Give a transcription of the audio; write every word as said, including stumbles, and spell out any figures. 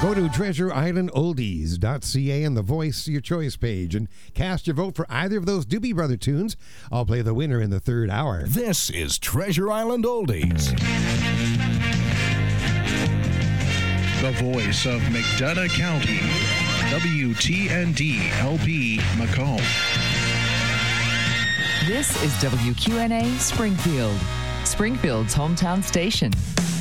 Go to treasure island oldies dot c a and the Voice Your Choice page and cast your vote for either of those Doobie Brother tunes. I'll play the winner in the third hour. This is Treasure Island Oldies. The voice of McDonough County, W T N D L P Macomb. This is W Q N A Springfield, Springfield's hometown station.